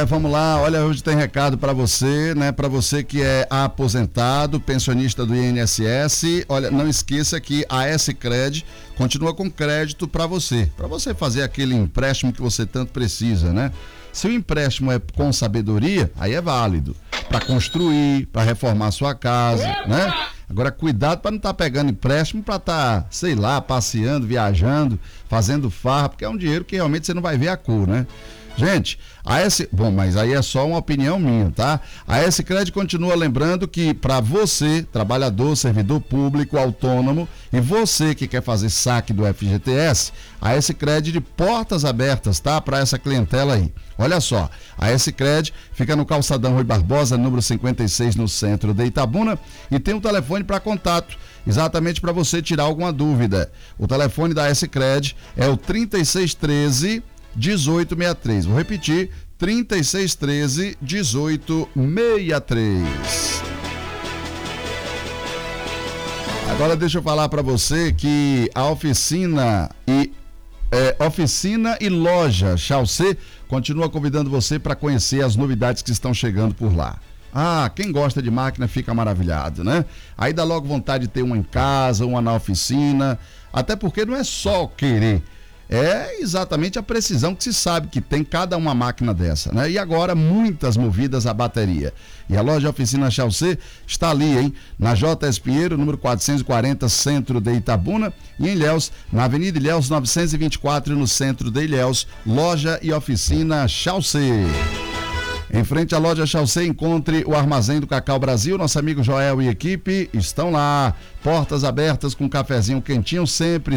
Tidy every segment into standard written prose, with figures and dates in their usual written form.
Vamos lá, olha, hoje tem recado para você, né? Para você que é aposentado, pensionista do INSS, olha, não esqueça que a S-Cred continua com crédito para você fazer aquele empréstimo que você tanto precisa, né? Se o empréstimo é com sabedoria, aí é válido para construir, para reformar sua casa, né? Agora, cuidado para não estar pegando empréstimo para estar, sei lá, passeando, viajando, fazendo farra, porque é um dinheiro que realmente você não vai ver a cor, né? Gente, mas aí é só uma opinião minha, tá? A S-Cred continua lembrando que para você, trabalhador, servidor público, autônomo, e você que quer fazer saque do FGTS, a S-Cred de portas abertas, tá? Para essa clientela aí. Olha só, a S-Cred fica no Calçadão Rui Barbosa, número 56, no centro de Itabuna, e tem um telefone para contato, exatamente para você tirar alguma dúvida. O telefone da S-Cred é o 3613 1863. Vou repetir, 3613 1863. Agora deixa eu falar para você que a oficina e loja Chaussee continua convidando você para conhecer as novidades que estão chegando por lá. Quem gosta de máquina fica maravilhado, né? Aí dá logo vontade de ter uma em casa, uma na oficina, até porque não é só querer. É exatamente a precisão que se sabe que tem cada uma máquina dessa, né? E agora muitas movidas a bateria. E a loja Oficina Chaussee está ali, hein? Na JS Pinheiro, número 440, centro de Itabuna, e em Ilhéus, na Avenida Ilhéus 924, no centro de Ilhéus, loja e Oficina Chaussee. Em frente à loja Chaussee, encontre o Armazém do Cacau Brasil. Nosso amigo Joel e equipe estão lá. Portas abertas com cafezinho quentinho, sempre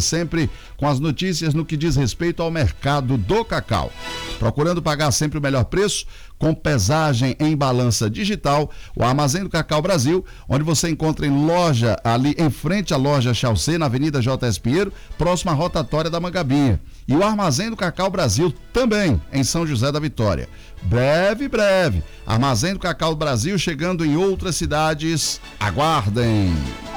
com as notícias no que diz respeito ao mercado do cacau. Procurando pagar sempre o melhor preço, com pesagem em balança digital, o Armazém do Cacau Brasil, onde você encontra em loja, ali em frente à loja Chaussee, na Avenida JS Pinheiro, próxima à rotatória da Mangabinha. E o Armazém do Cacau Brasil também, em São José da Vitória. Breve, Armazém do Cacau Brasil chegando em outras cidades. Aguardem!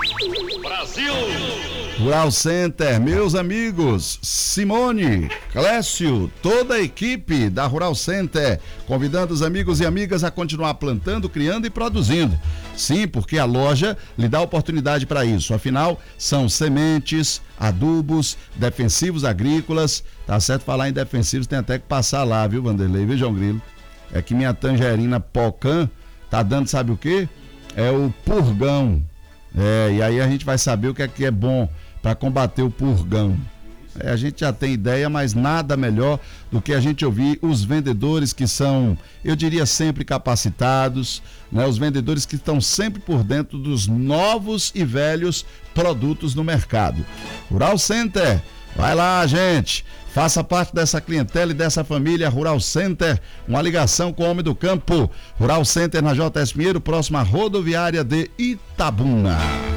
Brasil! Rural Center, meus amigos, Simone, Clécio, toda a equipe da Rural Center, convidando os amigos e amigas a continuar plantando, criando e produzindo. Sim, porque a loja lhe dá oportunidade para isso. Afinal, são sementes, adubos, defensivos agrícolas. Tá certo falar em defensivos, tem até que passar lá, viu, Vanderlei? Viu, João Grilo? É que minha tangerina Pocan tá dando, sabe o quê? É o purgão. E aí a gente vai saber o que é bom para combater o purgão. A gente já tem ideia, mas nada melhor do que a gente ouvir os vendedores que são, eu diria, sempre capacitados, né? Os vendedores que estão sempre por dentro dos novos e velhos produtos no mercado. Rural Center, vai lá, gente. Faça parte dessa clientela e dessa família Rural Center, uma ligação com o homem do campo. Rural Center na JS Pinheiro, próxima à rodoviária de Itabuna.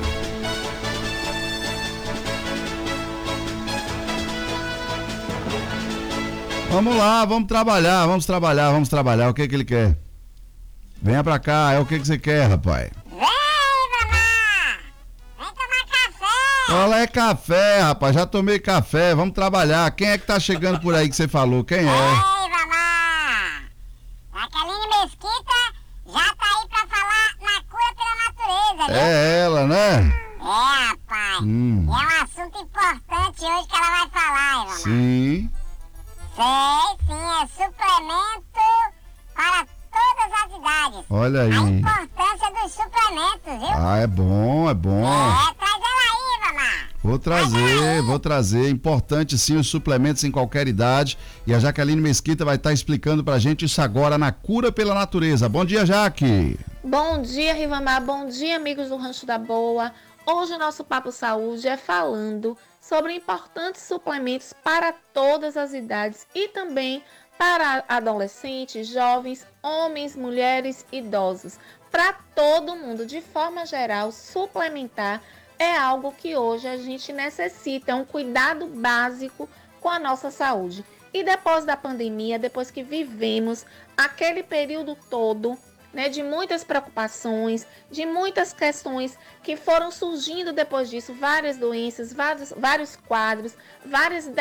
Vamos lá, vamos trabalhar. O que ele quer? Venha pra cá, o que você quer, rapaz? Qual é café, rapaz? Já tomei café, vamos trabalhar. Quem é que tá chegando por aí que você falou? Quem é? Ei, mamá! Jaqueline Mesquita já tá aí pra falar na cura pela natureza, viu? É ela, né? Rapaz. É um assunto importante hoje que ela vai falar, mamá. Sim. Sim, é suplemento para todas as idades. Olha aí. A importância dos suplementos, viu? É bom. Traz ela aí, mamá. Vou trazer. Importante sim os suplementos em qualquer idade. E a Jaqueline Mesquita vai estar explicando pra gente isso agora na Cura pela Natureza. Bom dia, Jaque. Bom dia, Rivamar. Bom dia, amigos do Rancho da Boa. Hoje o nosso Papo Saúde é falando sobre importantes suplementos para todas as idades e também para adolescentes, jovens, homens, mulheres, idosos. Para todo mundo, de forma geral, suplementar é algo que hoje a gente necessita, é um cuidado básico com a nossa saúde. E depois da pandemia, depois que vivemos aquele período todo, né, de muitas preocupações, de muitas questões que foram surgindo depois disso, várias doenças, vários quadros, várias